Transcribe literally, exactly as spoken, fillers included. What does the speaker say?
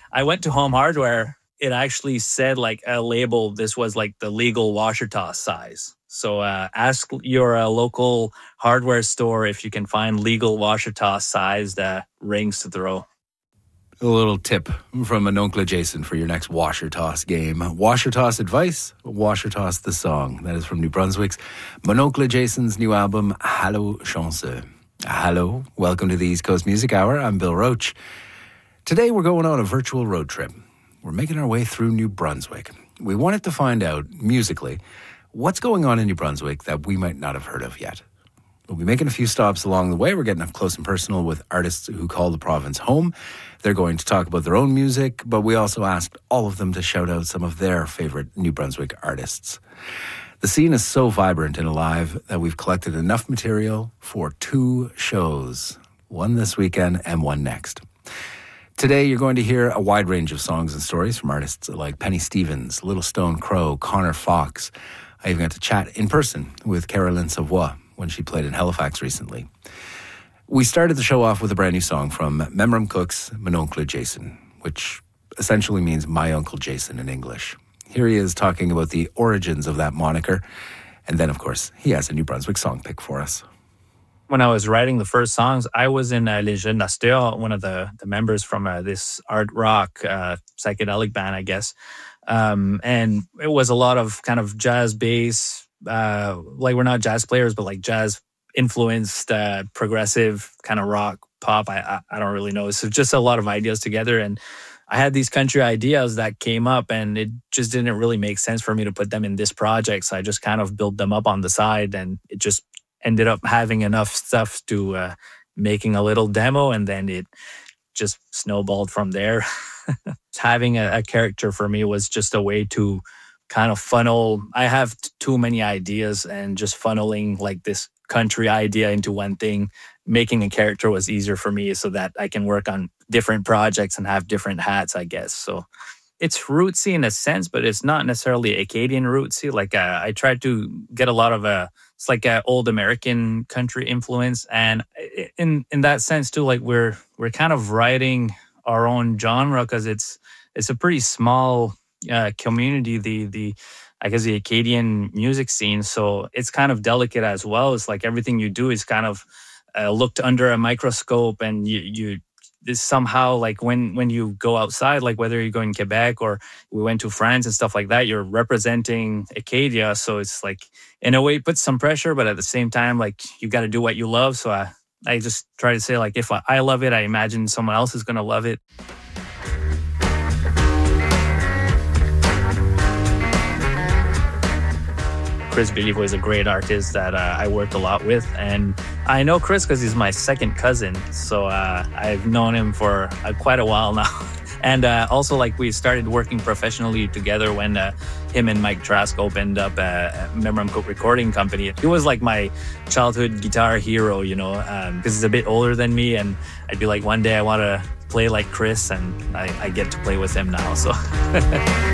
I went to Home Hardware. It actually said like a label, this was like the legal washer toss size. So uh, ask your uh, local hardware store if you can find legal washer toss sized uh, rings to throw. A little tip from Mon Oncle Jason for your next washer toss game. Washer toss advice, washer toss the song. That is from New Brunswick's Mon Oncle Jason's new album, Hallo Chance. Hello, welcome to the East Coast Music Hour. I'm Bill Roach. Today we're going on a virtual road trip. We're making our way through New Brunswick. We wanted to find out, musically, what's going on in New Brunswick that we might not have heard of yet. We'll be making a few stops along the way. We're getting up close and personal with artists who call the province home. They're going to talk about their own music, but we also asked all of them to shout out some of their favorite New Brunswick artists. The scene is so vibrant and alive that we've collected enough material for two shows, one this weekend and one next. Today, you're going to hear a wide range of songs and stories from artists like Penny Stevens, Little Stone Crow, Connor Fox. I even got to chat in person with Caroline Savoie when she played in Halifax recently. We started the show off with a brand new song from Memram Cook's Mon Oncle Jason, which essentially means My Uncle Jason in English. Here he is talking about the origins of that moniker. And then, of course, he has a New Brunswick song pick for us. When I was writing the first songs, I was in uh, Les Jeunes d'Astur, one of the, the members from uh, this art rock uh, psychedelic band, I guess. Um, and it was a lot of kind of jazz bass, uh, like we're not jazz players, but like jazz influenced, uh, progressive kind of rock, pop. I, I I don't really know. So just a lot of ideas together. And I had these country ideas that came up and it just didn't really make sense for me to put them in this project. So I just kind of built them up on the side and it just ended up having enough stuff to uh, making a little demo. And then it just snowballed from there. Having a, a character for me was just a way to kind of funnel. I have t- too many ideas and just funneling like this country idea into one thing. Making a character was easier for me so that I can work on different projects and have different hats, I guess. So it's rootsy in a sense, but it's not necessarily Acadian rootsy. Like uh, I tried to get a lot of a, it's like a old American country influence. And in in that sense too, like we're we're kind of writing our own genre because it's it's a pretty small uh, community, the the I guess the Acadian music scene. So it's kind of delicate as well. It's like everything you do is kind of uh, looked under a microscope, and you you this somehow like when when you go outside, like whether you go in Quebec or we went to France and stuff like that, you're representing Acadia. So it's like in a way it puts some pressure, but at the same time, like you got to do what you love. So I I just try to say like if I, I love it, I imagine someone else is gonna love it. Chris Béliveau is a great artist that uh, I worked a lot with. And I know Chris because he's my second cousin. So uh, I've known him for uh, quite a while now. And uh, also, like, we started working professionally together when uh, him and Mike Trask opened up a Memram Cook recording company. He was like my childhood guitar hero, you know, because um, he's a bit older than me. And I'd be like, one day I want to play like Chris, and I, I get to play with him now. So...